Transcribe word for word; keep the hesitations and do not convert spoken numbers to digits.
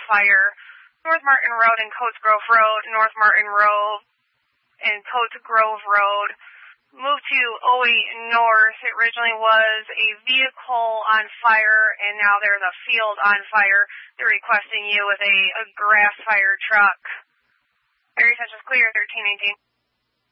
fire. North Martin Road and Coates Grove Road, North Martin Road and Coates Grove Road. Moved to oh eight North. It originally was a vehicle on fire, and now there's a field on fire. They're requesting you with a, a grass fire truck. Area touch is clear, thirteen eighteen.